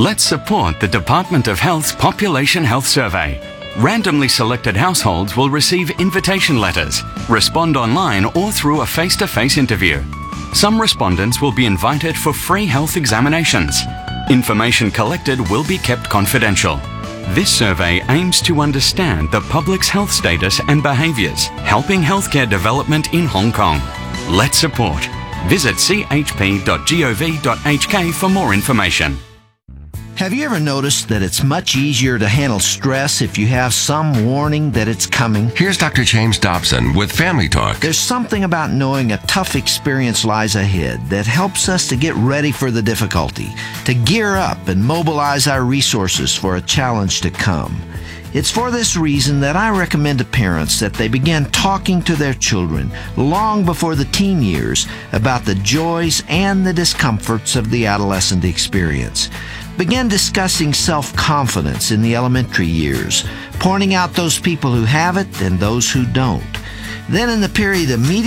Let's support the Department of Health's Population Health Survey. Randomly selected households will receive invitation letters, respond online or through a face-to-face interview. Some respondents will be invited for free health examinations. Information collected will be kept confidential. This survey aims to understand the public's health status and behaviours, helping healthcare development in Hong Kong. Let's support. Visit chp.gov.hk for more information. Have you ever noticed that it's much easier to handle stress if you have some warning that it's coming? Here's Dr. James Dobson with Family Talk. There's something about knowing a tough experience lies ahead that helps us to get ready for the difficulty, to gear up and mobilize our resources for a challenge to come. It's for this reason that I recommend to parents that they begin talking to their children long before the teen years about the joys and the discomforts of the adolescent experience. Begin discussing self-confidence in the elementary years, pointing out those people who have it and those who don't. Then in the period immediately